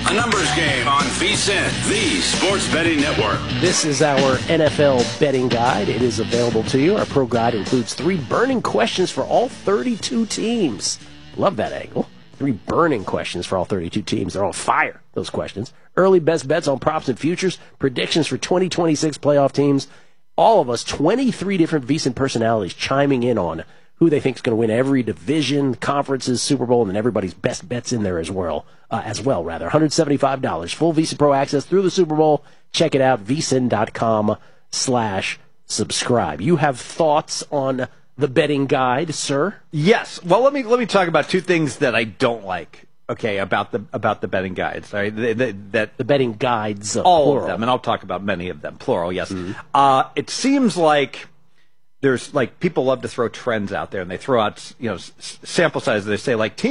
A numbers game on VSiN, the Sports Betting Network. This is our NFL betting guide. It is available to you. Our pro guide includes 3 burning questions for all 32 teams. Love that angle. 3 burning questions for all 32 teams. They're on fire, those questions. Early best bets on props and futures, predictions for 2026 playoff teams. All of us, 23 different VSiN personalities chiming in on who they think is going to win every division, conferences, Super Bowl, and then everybody's best bets in there as well. $175. Full VSiN Pro access through the Super Bowl. Check it out, vsin.com/subscribe. You have thoughts on the betting guide, sir? Yes. Well, let me talk about 2 things that I don't like. Okay, about the betting guides. Sorry, The betting guides, all plural. of them, and I'll talk about many of them, plural. Yes. It seems like there's people love to throw trends out there, and they throw out sample sizes. They say